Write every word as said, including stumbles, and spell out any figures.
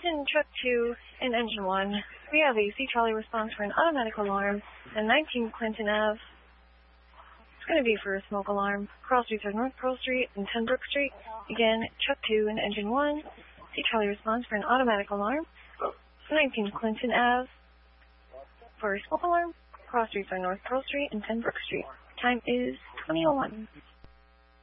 Clinton, truck two, and engine one. We have a C trolley response for an automatic alarm at nineteen Clinton Avenue. It's going to be for a smoke alarm. Cross streets are North Pearl Street and ten Brook Street. Again, truck two and engine one. C trolley response for an automatic alarm. nineteen Clinton Avenue for a smoke alarm. Cross streets are North Pearl Street and ten Brook Street. Time is twenty oh one.